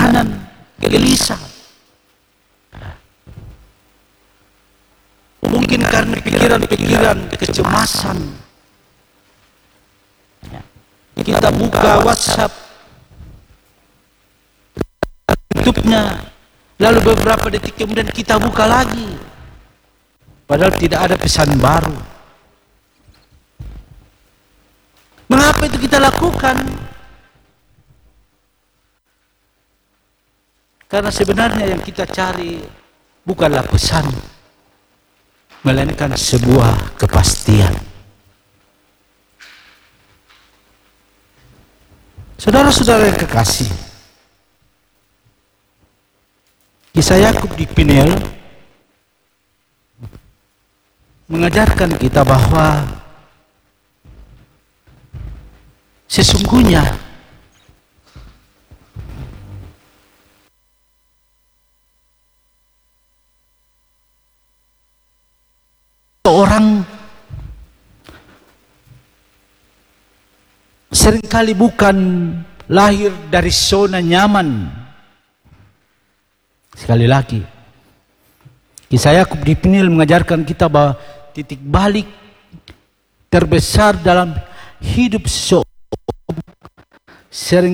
kegundahan, gelisah. Mungkin karena pikiran-pikiran kecemasan. Kita buka WhatsApp, YouTube-nya, lalu beberapa detik kemudian kita buka lagi, padahal tidak ada pesan baru. Mengapa itu kita lakukan? Karena sebenarnya yang kita cari bukanlah pesan, melainkan sebuah kepastian. Saudara-saudara yang kekasih, kisah Yakub di Peniel mengajarkan kita bahwa sesungguhnya orang seringkali bukan lahir dari zona nyaman. Sekali lagi, kisah Yakub di Peniel mengajarkan kita bahwa titik balik terbesar dalam hidup seseorang sering